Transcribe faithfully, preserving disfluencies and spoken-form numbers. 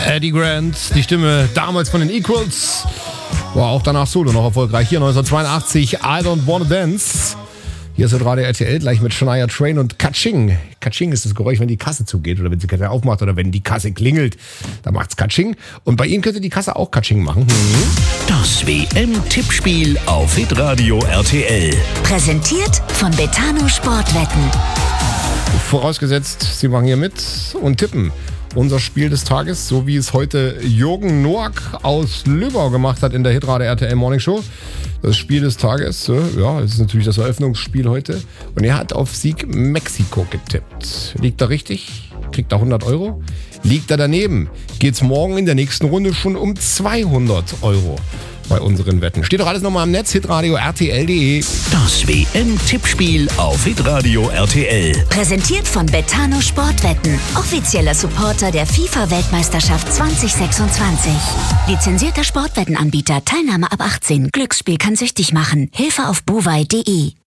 Eddie Grant, die Stimme damals von den Equals, war auch danach solo noch erfolgreich. Hier neunzehnhundertzweiundachtzig, I Don't Wanna Dance. Hier ist Radio R T L gleich mit Shania Twain und Katsching. Katsching ist das Geräusch, wenn die Kasse zugeht oder wenn sie Kasse aufmacht oder wenn die Kasse klingelt. Da macht's Katsching. Und bei Ihnen könnte die Kasse auch Katsching machen. Mhm. Das W M-Tippspiel auf Hitradio R T L. Präsentiert von Betano Sportwetten. Vorausgesetzt, Sie machen hier mit und tippen. Unser Spiel des Tages, so wie es heute Jürgen Noack aus Lübau gemacht hat in der Hitradio R T L Morning Show. Das Spiel des Tages, ja, es ist natürlich das Eröffnungsspiel heute. Und er hat auf Sieg Mexiko getippt. Liegt er richtig? Kriegt er hundert Euro? Liegt er daneben? Geht's morgen in der nächsten Runde schon um zweihundert Euro bei unseren Wetten. Steht doch alles nochmal am Netz, hitradio r t l punkt d e. Das W M-Tippspiel auf Hitradio R T L. Präsentiert von Betano Sportwetten. Offizieller Supporter der FIFA-Weltmeisterschaft zwanzig sechsundzwanzig. Lizenzierter Sportwettenanbieter. Teilnahme ab achtzehn. Glücksspiel kann süchtig machen. Hilfe auf buwei punkt d e.